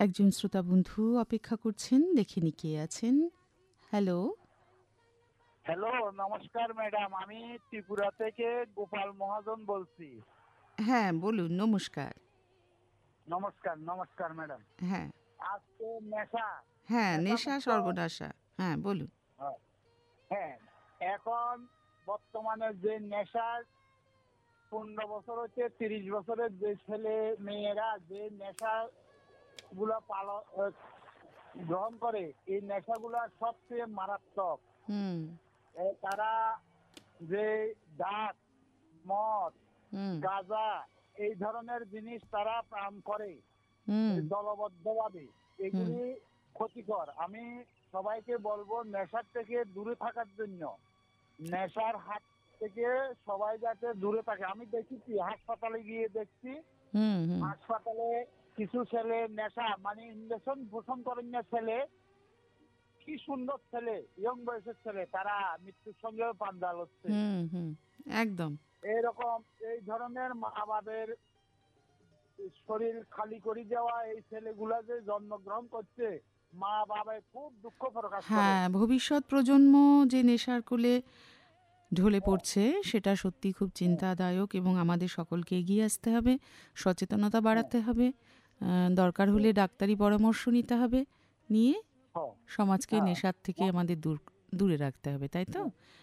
একজন শ্রোতা বন্ধু অপেক্ষা করছেন, দেখিনি কে আছেন। হ্যালো। হ্যালো, নমস্কার ম্যাডাম। আমি ত্রিপুরা থেকে গোপাল মহাজন বলছি। হ্যাঁ, বলুন। নমস্কার। নমস্কার নমস্কার ম্যাডাম। হ্যাঁ, আজকে নেশা হ্যাঁ, নেশা নেশা মুক্ত। সর্বনাশা। হ্যাঁ, বলুন। হ্যাঁ, হ্যাঁ, এখন বর্তমানে যে নেশা 15 বছর হচ্ছে 30 বছরের যে ছেলে মেয়েরা যে নেশা গুলা গ্রহণ করে, এই নেশাগুলা সবচেয়ে মারাত্মক। হুম, তারা যে ডাক, মদ, হুম, গাঁজা এই ধরনের জিনিস তারা পান করে হুম, দলবদ্ধভাবে, হুম, এগুলি ক্ষতিকর। আমি সবাইকে বলবো নেশার থেকে দূরে থাকার জন্য, নেশার হাত থেকে সবাই যাতে দূরে থাকে। আমি দেখেছি, হাসপাতালে গিয়ে দেখছি, হুম, হুম। হাসপাতালে কিছু ছেলে নেশা মানে ইঞ্জেকশন পোষণ করেন না ছেলে, কি সুন্দর ছেলে, ইয়ং বয়সের ছেলে, তারা মৃত্যুর সঙ্গেও পাঞ্জা লড়ছে। হুম, হুম, একদম। এইরকম এই ধরনের মা বাবার শরীর খালি করে দেওয়া এই ছেলেগুলা যে জন্মগ্রহণ করছে, মা বাবা খুব দুঃখ প্রকাশ করে। হ্যাঁ, ভবিষ্যৎ প্রজন্ম যে নেশার কোলে ঢলে পড়ছে সেটা সত্যি খুব হ্যাঁ, চিন্তাদায়ক, এবং আমাদের সকলকে এগিয়ে আসতে হবে, সচেতনতা হ্যাঁ, বাড়াতে হবে, দরকার হলে হ্যাঁ, ডাক্তারি পরামর্শ নিতে হবে, নিয়ে হ্যাঁ, সমাজকে হ্যাঁ, নেশার থেকে আমাদের দূরে রাখতে হবে, তাই তো?